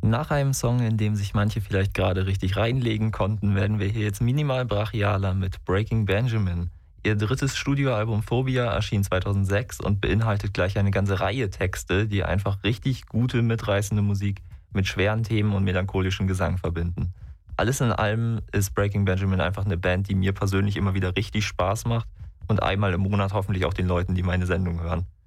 Nach einem Song, in dem sich manche vielleicht gerade richtig reinlegen konnten, werden wir hier jetzt minimal brachialer mit Breaking Benjamin. Ihr drittes Studioalbum Phobia erschien 2006 und beinhaltet gleich eine ganze Reihe Texte, die einfach richtig gute, mitreißende Musik mit schweren Themen und melancholischem Gesang verbinden. Alles in allem ist Breaking Benjamin einfach eine Band, die mir persönlich immer wieder richtig Spaß macht und einmal im Monat hoffentlich auch den Leuten, die meine Sendung hören.